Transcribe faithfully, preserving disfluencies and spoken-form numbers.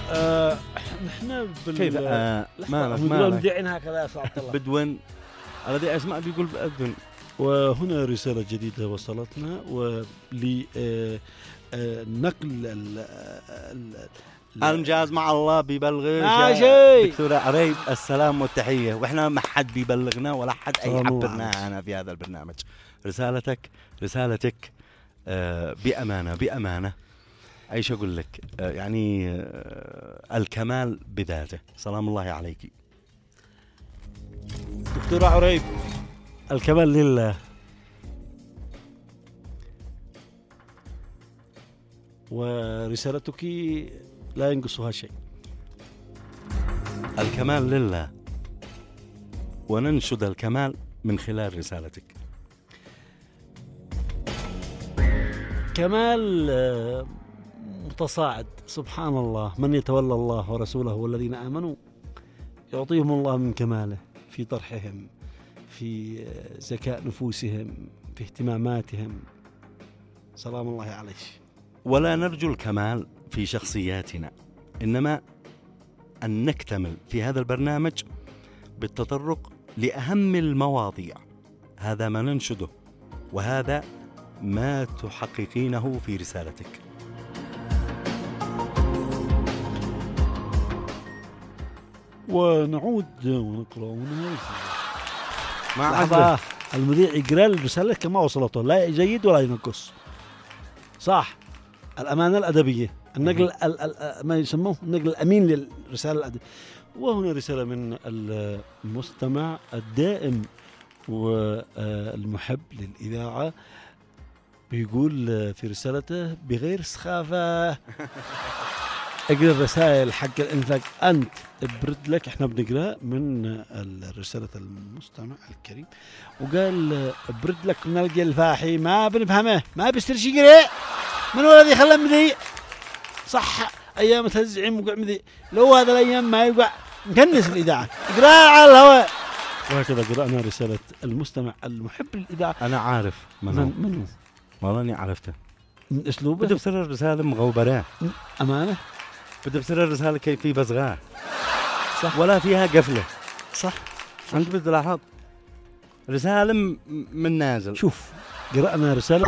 آه نحن بال كيف آه ما نقول مذيعين هكذا يا سعادة الله. بدون الذي أسمع بيقول بدون. وهنا رسالة جديدة وصلتنا ولنقل المجاز مع الله بيبلغ دكتور عريب السلام والتحية، وإحنا ما حد بيبلغنا ولا حد أي عبرنا عنها في هذا البرنامج. رسالتك رسالتك آه بأمانة بأمانة أيش أقول لك آه يعني آه الكمال بذاته. سلام الله عليك دكتور عريب. الكمال لله، ورسالتك لا ينقصها شيء. الكمال لله، وننشد الكمال من خلال رسالتك. كمال متصاعد سبحان الله. من يتولى الله ورسوله والذين آمنوا يعطيهم الله من كماله في طرحهم، في زكاء نفوسهم، في اهتماماتهم. سلام الله عليك. ولا نرجو الكمال في شخصياتنا، إنما أن نكتمل في هذا البرنامج بالتطرق لأهم المواضيع. هذا ما ننشده، وهذا ما تحققينه في رسالتك. ونعود ونقرأ مع لحظة. المذيع يقرأ الرسالة كما وصلته، لا يزيد ولا ينقص. صح. الأمانة الأدبية، النقل ال ال ما يسموه النقل الأمين للرسالة الأدبية. وهنا رسالة من المستمع الدائم والمحب للإذاعة، بيقول في رسالته بغير سخافة. اقرأ الرسائل حق الانفاق انت برد لك. احنا بنقرأ من رسالة المستمع الكريم، وقال برد لك من القلفاحي ما بنفهمه، ما بيصير شي قرأ من هو الذي خلى مذيع. صح ايام تزعيم وقع مذيع، لو هذا الايام ما يوقع مكنس الاذاعه. اقرأ على الهواء. وهكذا قرأنا رسالة المستمع المحب للإذاعة. انا عارف من من, من هو؟ والله اني عرفته من اسلوبه. بده بصير الرسالة مغوبرة امانه. بده بصير الرسالة كيف في بزغاء. صح. ولا فيها قفلة. صح. انت بتلاحظ رسالة من نازل. شوف قرأنا رسالة